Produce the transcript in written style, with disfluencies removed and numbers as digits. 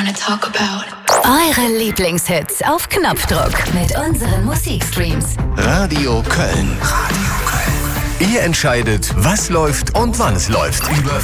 wanna talk about. Eure Lieblingshits auf Knopfdruck mit unseren Musikstreams. Radio Köln. Radio Köln. Ihr entscheidet, was läuft und wann es läuft. Über